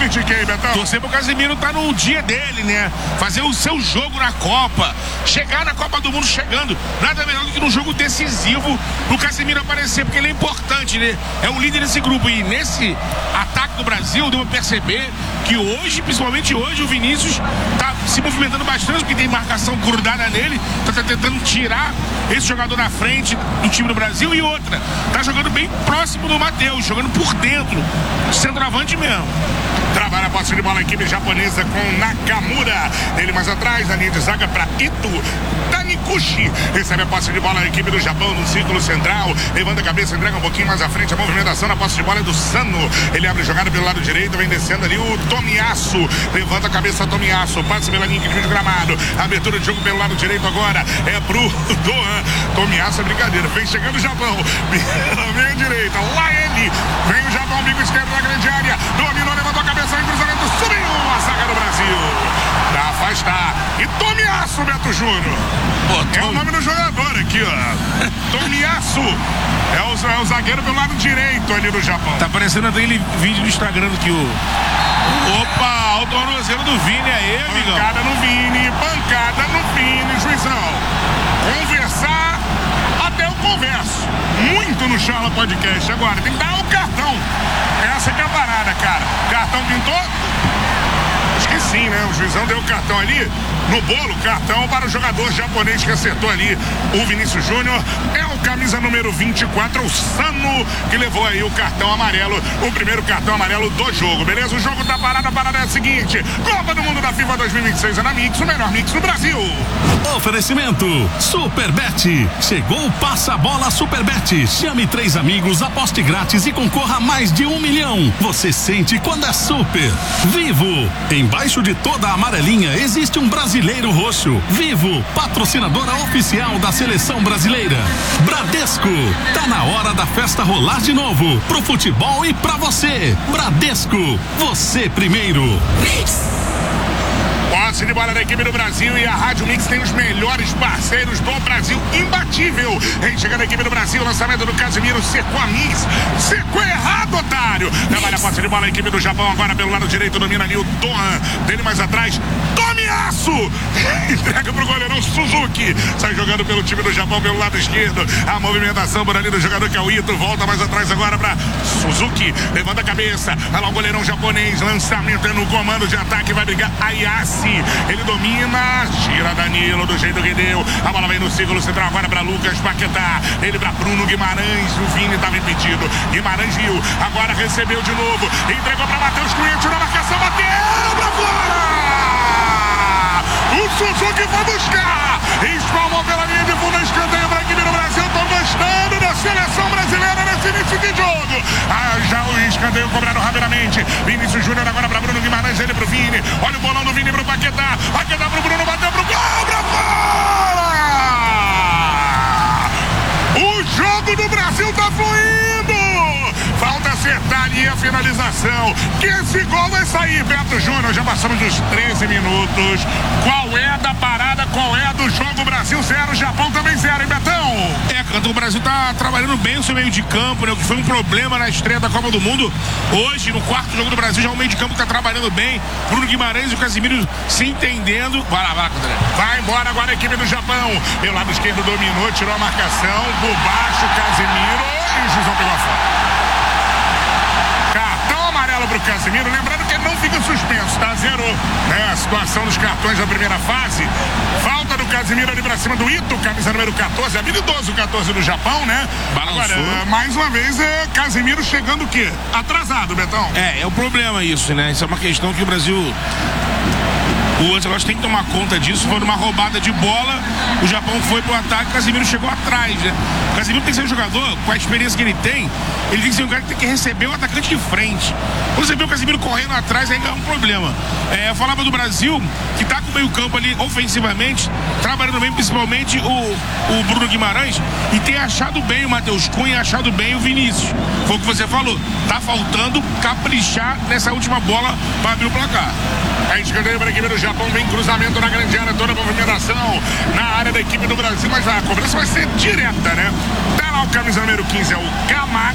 critiquei, Betão. Torcer pro Casemiro tá no dia dele, né? Fazer o seu jogo na Copa. Chegar na Copa do Mundo chegando. Nada melhor do que num jogo decisivo pro Casemiro aparecer, porque ele é importante, né? É o líder desse grupo. E nesse ataque do Brasil, deu pra perceber que hoje, principalmente hoje, o Vinícius tá se movimentando bastante, porque tem marcação grudada nele. Tá tentando tirar esse jogador da frente do time do Brasil. E outra, tá jogando bem próximo do Matheus, jogando por dentro, centroavante mesmo. Trabalha a posse de bola a equipe japonesa com Nakamura. Ele mais atrás, na linha de zaga para Ito. Taniguchi recebe a posse de bola a equipe do Japão no círculo central. Levanta a cabeça, entrega um pouquinho mais à frente. A movimentação na posse de bola é do Sano. Ele abre a jogada pelo lado direito, vem descendo ali o Tomiyasu. Levanta a cabeça, Tomiyasu. Passa pela linha de gramado. Abertura de jogo pelo lado direito agora é pro Doan. Tomiyasu é brincadeira. Vem chegando o Japão. Pela meia direita. Lá ele. Vem o Japão, bico esquerdo na grande área. Dominou, levantou a cabeça. Em cruzamento, subiu a zaga do Brasil. Pra afastar. E Tomiyasu, Beto Júnior. É o nome do jogador aqui, ó. Tomiyasu. É o zagueiro pelo lado direito ali do Japão. Tá aparecendo aquele vídeo do Instagram que o... Opa, o tornozelo do Vini aí, amigão. Pancada no Vini, pancada no Vini, juizão. Conversar, até eu converso. Muito no Charla Podcast agora. Tem que dar o cartão. Essa que é a parada, cara. Cartão pintou? Acho que sim, né? O juizão deu o cartão ali no bolo, cartão para o jogador japonês que acertou ali. O Vinícius Júnior é o camisa número 24, o Sano, que levou aí o cartão amarelo, o primeiro cartão amarelo do jogo, beleza? O jogo tá parado, a parada é a seguinte: Copa do Mundo da FIFA 2026 é na Mix, o melhor Mix do Brasil. Oferecimento Superbet. Chegou o Passa a Bola Superbet. Chame 3 amigos, aposte grátis e concorra a mais de 1 milhão. Você sente quando é super. Vivo. Embaixo de toda a amarelinha existe um brasileiro roxo. Vivo, patrocinadora oficial da seleção brasileira. Bradesco. Tá na hora da festa rolar de novo. Pro futebol e pra você. Bradesco. Você primeiro. Posse de bola da equipe do Brasil e a Rádio Mix tem os melhores parceiros do Brasil, imbatível. Vem chegando a equipe do Brasil, lançamento do Casemiro, secou a Mix, secou errado, otário. Trabalha a posse de bola a equipe do Japão agora pelo lado direito, domina ali o Doan, dele mais atrás, Tomiyasu, entrega pro goleirão Suzuki, sai jogando pelo time do Japão pelo lado esquerdo, a movimentação por ali do jogador que é o Ito, volta mais atrás agora pra Suzuki, levanta a cabeça, olha lá o goleirão japonês, lançamento no comando de ataque, vai brigar Ayase. Ele domina, tira Danilo do jeito que deu. A bola vem no círculo central agora para Lucas Paquetá. Ele para Bruno Guimarães. O Vini estava impedido. Guimarães viu. Agora recebeu de novo. Entregou para Matheus Cunha. Tirou a marcação. Bateu para fora. O Suzuki foi buscar. Espalmou pela linha de fundo. Escanteio para a equipe do Brasil. Estou gostando da seleção brasileira nesse início de jogo. Já o escanteio cobrado rapidamente. Vinícius Júnior agora para Bruno Guimarães. Ele para o Vini. Olha o bolão do Vini para o Paquetá. Paquetá para o Bruno. Bateu para o gol. Para fora! O jogo do Brasil está fluindo. Falta acertar ali a finalização. Que esse gol vai sair, Beto Júnior. Já passamos dos 13 minutos. Qual é da parada? Qual é do jogo? Brasil 0, Japão também 0, hein, Betão? O Brasil tá trabalhando bem o seu meio de campo, né? O que foi um problema na estreia da Copa do Mundo. Hoje, no quarto jogo do Brasil, já o meio de campo tá trabalhando bem. Bruno Guimarães e o Casemiro se entendendo. Vai lá, André. Vai embora agora a equipe do Japão. Pelo lado esquerdo dominou, tirou a marcação. Por baixo, Casemiro. E o Jusão pegou a fora. Cartão amarelo pro Casemiro, lembrando que ele não fica suspenso, tá? Zerou, né? A situação dos cartões da primeira fase. Falta do Casemiro ali pra cima do Ito, camisa número 14, habilidoso o 14 do Japão, né? Balançou. Agora, mais uma vez, Casemiro chegando o quê? Atrasado, Betão. É o problema isso, né? Isso é uma questão que o Brasil... O Ancelotti tem que tomar conta disso. Foi numa roubada de bola, o Japão foi pro ataque, o Casemiro chegou atrás, né? O Casemiro tem que ser um jogador, com a experiência que ele tem que ser um cara que tem que receber o atacante de frente. Quando você vê o Casemiro correndo atrás, aí é um problema. Eu falava do Brasil, que tá com o meio campo ali ofensivamente, trabalhando bem, principalmente o Bruno Guimarães, e tem achado bem o Matheus Cunha, achado bem o Vinícius. Foi o que você falou, tá faltando caprichar nessa última bola para abrir o placar. A escanteio para a equipe do Japão, vem cruzamento na grande área, toda a movimentação na área da equipe do Brasil, mas a cobrança vai ser direta, né? Tá lá o camisa número 15, é o Kamada.